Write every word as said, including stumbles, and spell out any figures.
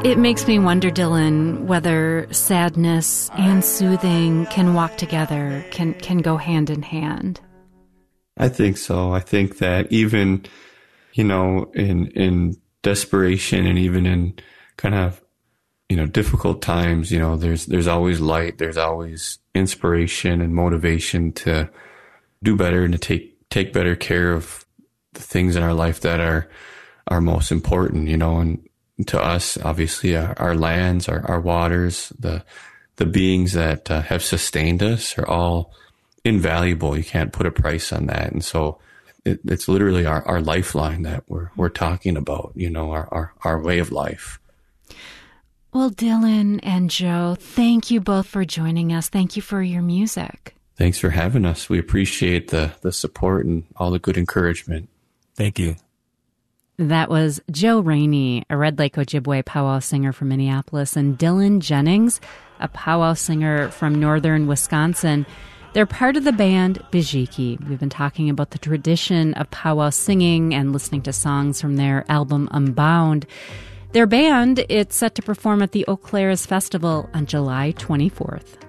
It makes me wonder, Dylan, whether sadness and soothing can walk together, can can go hand in hand. I think so. I think that even, you know, in in desperation and even in kind of, you know, difficult times, you know, there's there's always light, there's always inspiration and motivation to do better and to take take better care of the things in our life that are are most important, you know, and to us, obviously, our, our lands, our, our waters, the the beings that uh, have sustained us are all invaluable. You can't put a price on that. And so it, it's literally our, our lifeline that we're we're talking about, you know, our, our, our way of life. Well, Dylan and Joe, thank you both for joining us. Thank you for your music. Thanks for having us. We appreciate the, the support and all the good encouragement. Thank you. That was Joe Rainey, a Red Lake Ojibwe powwow singer from Minneapolis, and Dylan Jennings, a powwow singer from northern Wisconsin. They're part of the band Bijiki. We've been talking about the tradition of powwow singing and listening to songs from their album Unbound. Their band, it's set to perform at the Eau Claire's Festival on July twenty-fourth.